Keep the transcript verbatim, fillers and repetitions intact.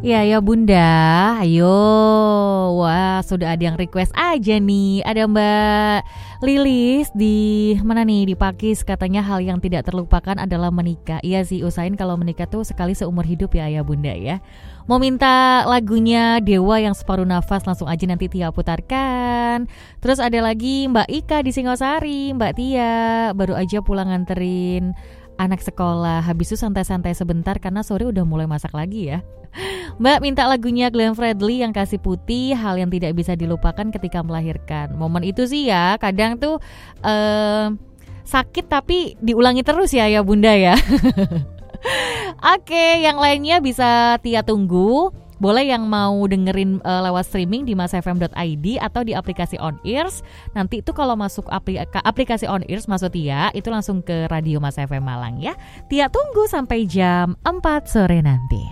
Ya ya Bunda, ayo. Wah, sudah ada yang request aja nih. Ada Mbak Lilis di mana nih, di Pakis, katanya hal yang tidak terlupakan adalah menikah. Iya sih, usahain kalau menikah tuh sekali seumur hidup ya ya Bunda ya. Mau minta lagunya Dewa yang Separuh Nafas, langsung aja nanti Tia putarkan. Terus ada lagi Mbak Ika di Singosari. Mbak Tia baru aja pulang nganterin anak sekolah, habis itu santai-santai sebentar karena sore udah mulai masak lagi ya. Mbak minta lagunya Glenn Fredly yang Kasih Putih, hal yang tidak bisa dilupakan ketika melahirkan. Momen itu sih ya kadang tuh eh, sakit tapi diulangi terus ya ya Bunda ya. Oke, yang lainnya bisa Tia tunggu. Boleh yang mau dengerin uh, lewat streaming di masfm dot i d atau di aplikasi On Ears. Nanti itu kalau masuk apli- aplikasi On Ears masuk Tia, itu langsung ke Radio Mas F M Malang ya. Tia tunggu sampai jam empat sore nanti.